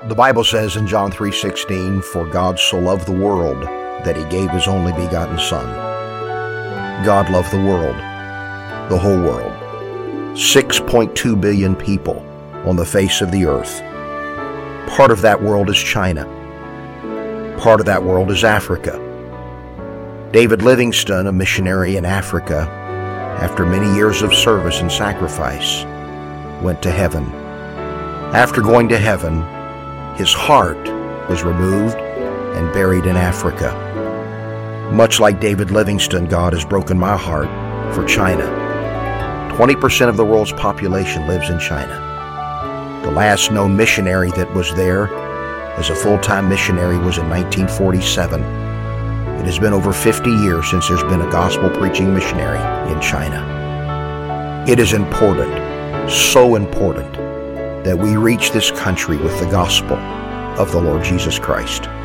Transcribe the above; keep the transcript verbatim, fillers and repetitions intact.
The Bible says in John three sixteen, "For God so loved the world that he gave his only begotten Son." God loved the world, the whole world. six point two billion people on the face of the earth. Part of that world is China. Part of that world is Africa. David Livingstone, a missionary in Africa, after many years of service and sacrifice, went to heaven. After going to heaven, his heart was removed and buried in Africa. Much like David Livingstone, God has broken my heart for China. twenty percent of the world's population lives in China. The last known missionary that was there as a full-time missionary was in nineteen forty-seven. It has been over fifty years since there's been a gospel-preaching missionary in China. It is important, so important, that we reach this country with the gospel of the Lord Jesus Christ.